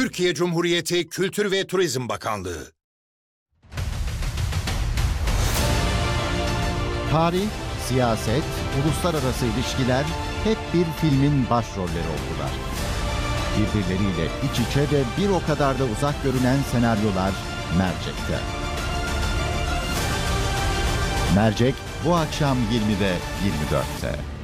Türkiye Cumhuriyeti Kültür ve Turizm Bakanlığı. Tarih, siyaset, uluslararası ilişkiler hep bir filmin başrolleri oldular. Birbirleriyle iç içe ve bir o kadar da uzak görünen senaryolar Mercek'te. Mercek bu akşam 20'de 24'te.